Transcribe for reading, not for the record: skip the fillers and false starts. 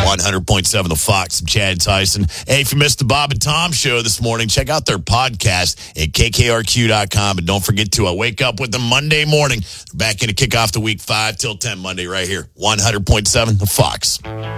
100.7 The Fox. I'm Chad Tyson. Hey, if you missed the Bob and Tom show this morning, check out their podcast at kkrq.com. And don't forget to wake up with them Monday morning. They're back in to kick off the week 5 till 10 Monday right here. 100.7 The Fox.